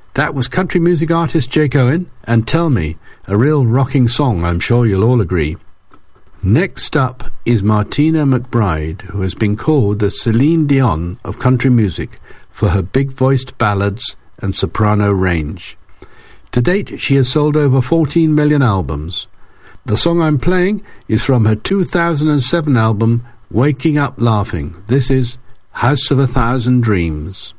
That was country music artist Jake Owen and Tell Me, a real rocking song, I'm sure you'll all agree. Next up is Martina McBride, who has been called the Celine Dion of country music for her big-voiced ballads and soprano range. To date, she has sold over 14 million albums. The song I'm playing is from her 2007 album, Waking Up Laughing. This is House of a Thousand Dreams.